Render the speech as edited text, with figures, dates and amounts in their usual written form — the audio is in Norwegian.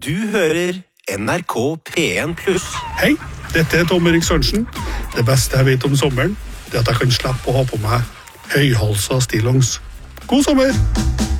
Du hører NRK P1+. Hei, dette er Tom Erik Sørensen. Det beste jeg vet om sommeren, det er at jeg kan slippe å ha på meg høyhalsa stillongs. God sommer!